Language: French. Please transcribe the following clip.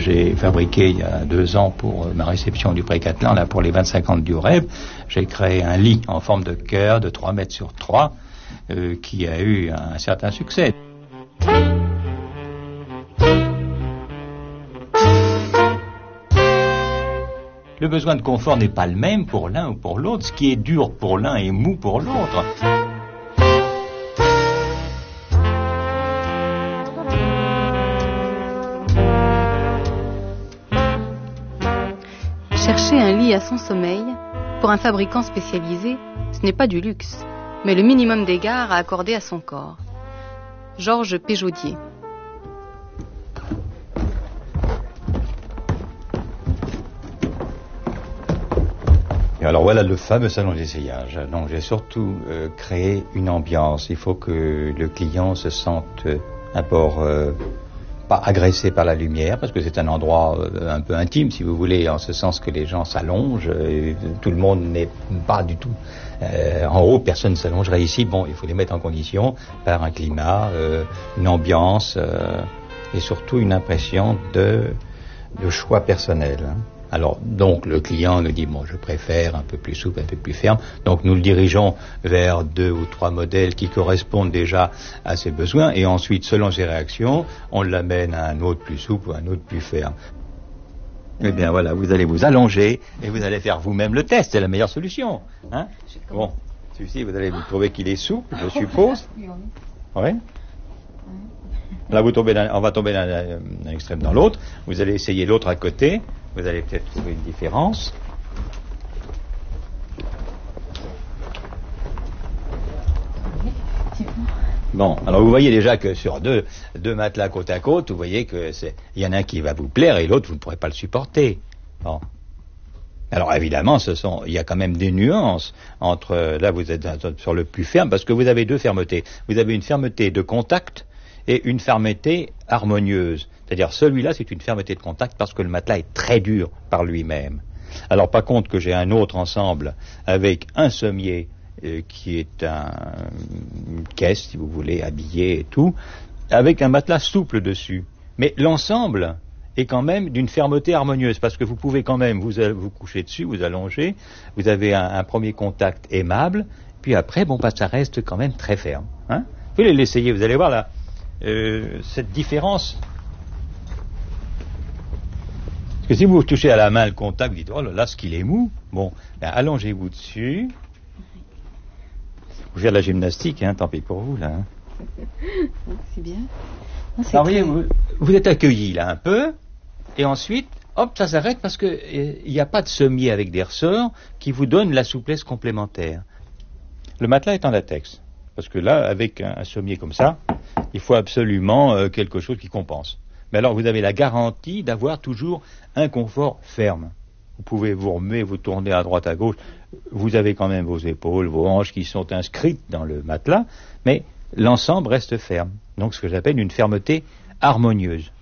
j'ai fabriqué il y a 2 ans pour ma réception du Prix Catelan, là pour les 25 ans du rêve. J'ai créé un lit en forme de cœur de 3 mètres sur 3 qui a eu un certain succès. Le besoin de confort n'est pas le même pour l'un ou pour l'autre. Ce qui est dur pour l'un est mou pour l'autre. Chercher un lit à son sommeil, pour un fabricant spécialisé, ce n'est pas du luxe, mais le minimum d'égard à accorder à son corps. Georges Péjaudier. Alors voilà le fameux salon d'essayage. Donc j'ai surtout créé une ambiance. Il faut que le client se sente un peu pas agressé par la lumière, parce que c'est un endroit un peu intime, si vous voulez, en ce sens que les gens s'allongent. Tout le monde n'est pas du tout en haut. Personne ne s'allongerait ici. Bon, il faut les mettre en condition par un climat, une ambiance et surtout une impression de choix personnel. Alors, donc, le client nous dit, bon, je préfère un peu plus souple, un peu plus ferme. Donc, nous le dirigeons vers 2 ou 3 modèles qui correspondent déjà à ses besoins. Et ensuite, selon ses réactions, on l'amène à un autre plus souple ou à un autre plus ferme. Eh bien, voilà, vous allez vous allonger et vous allez faire vous-même le test. C'est la meilleure solution. Hein? Bon, celui-ci, vous allez vous trouver qu'il est souple, je suppose. Oui. Là, on va tomber d'un extrême dans l'autre. Vous allez essayer l'autre à côté. Vous allez peut-être trouver une différence. Bon, alors vous voyez déjà que sur deux matelas côte à côte, vous voyez que il y en a un qui va vous plaire et l'autre, vous ne pourrez pas le supporter. Bon. Alors évidemment, il y a quand même des nuances entre, là vous êtes sur le plus ferme, parce que vous avez 2 fermetés. Vous avez une fermeté de contact et une fermeté harmonieuse. C'est-à-dire, celui-là, c'est une fermeté de contact parce que le matelas est très dur par lui-même. Alors, par contre, que j'ai un autre ensemble avec un sommier qui est une caisse, si vous voulez, habillée et tout, avec un matelas souple dessus. Mais l'ensemble est quand même d'une fermeté harmonieuse, parce que vous pouvez quand même vous coucher dessus, vous allonger, vous avez un premier contact aimable, puis après, bon, bah, ça reste quand même très ferme. Hein? Vous pouvez l'essayer, vous allez voir là, cette différence. Parce que si vous touchez à la main le contact, vous dites, oh là là, ce qu'il est mou. Bon, ben, allongez-vous dessus. Vous faites de la gymnastique, hein, tant pis pour vous, là. Hein. C'est bien. Alors, voyez, vous êtes accueilli, là, un peu, et ensuite, hop, ça s'arrête parce que il n'y a pas de sommier avec des ressorts qui vous donnent la souplesse complémentaire. Le matelas est en latex. Parce que là, avec un sommier comme ça, il faut absolument quelque chose qui compense. Mais alors, vous avez la garantie d'avoir toujours un confort ferme. Vous pouvez vous remuer, vous tourner à droite, à gauche. Vous avez quand même vos épaules, vos hanches qui sont inscrites dans le matelas, mais l'ensemble reste ferme. Donc, ce que j'appelle une fermeté harmonieuse.